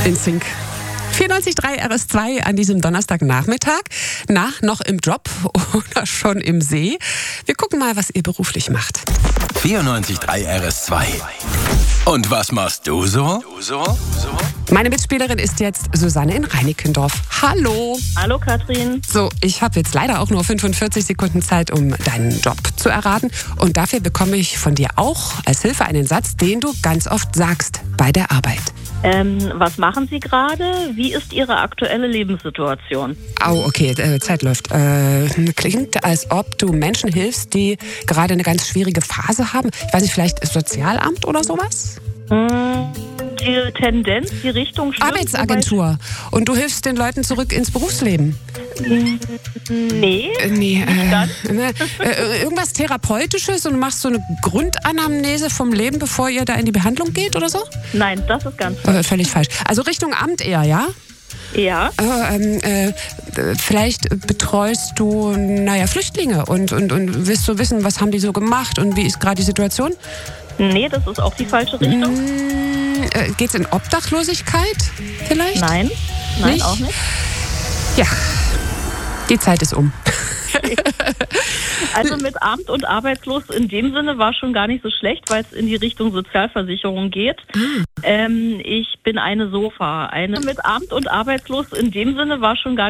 In Sync. 94.3 RS2 an diesem Donnerstagnachmittag. Noch im Job oder schon im See? Wir gucken mal, was ihr beruflich macht. 94.3 RS2. Und was machst du so? Meine Mitspielerin ist jetzt Susanne in Reinickendorf. Hallo. Hallo Katrin. So, ich habe jetzt leider auch nur 45 Sekunden Zeit, um deinen Job zu erraten. Und dafür bekomme ich von dir auch als Hilfe einen Satz, den du ganz oft sagst bei der Arbeit. Was machen Sie gerade? Wie ist Ihre aktuelle Lebenssituation? Au, okay, Zeit läuft. Klingt, als ob du Menschen hilfst, die gerade eine ganz schwierige Phase haben. Ich weiß nicht, vielleicht Sozialamt oder sowas? Die Tendenz, die Richtung stimmt. Arbeitsagentur. Und du hilfst den Leuten zurück ins Berufsleben. Nee. Irgendwas Therapeutisches und machst so eine Grundanamnese vom Leben, bevor ihr da in die Behandlung geht oder so? Nein, das ist ganz falsch. Völlig falsch. Also Richtung Amt eher, ja? Ja. Vielleicht betreust du, Flüchtlinge und willst du wissen, was haben die so gemacht und wie ist gerade die Situation? Nee, das ist auch die falsche Richtung. Geht's in Obdachlosigkeit vielleicht? Nein, nicht? Auch nicht. Ja, die Zeit ist um. Also mit Amt und arbeitslos in dem Sinne war schon gar nicht so schlecht, weil es in die Richtung Sozialversicherung geht. Ich bin eine Sofa. Mit Amt und arbeitslos in dem Sinne war schon gar nicht